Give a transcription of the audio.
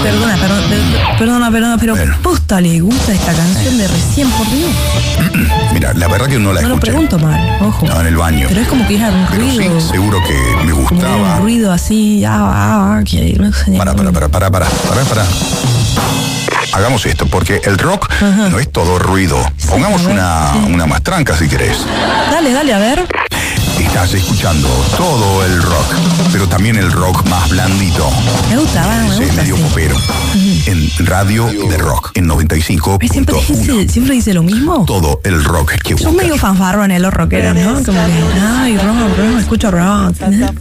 Perdona, pero Bueno. posta le gusta esta canción de Recién, por Dios. Mira, la verdad que no la No lo escuché. pregunto mal, ojo. Estaba en el baño. Pero es como que era un Pero ruido. sí, seguro que me Como gustaba. un ruido así, que no sé. Para. Hagamos esto, porque el rock no es todo ruido. Pongamos a ver, una más tranca si querés. Dale, a ver. Estás escuchando todo el rock, pero también el rock más blandito. Me gusta, me Ese gusta. medio Sí. popero. En Radio de Rock, en Pero siempre 95.1. dice lo mismo. Todo el rock que Son buscas. medio fanfarrones los rockeros, ¿no? Como que, ay, rock, escucho rock.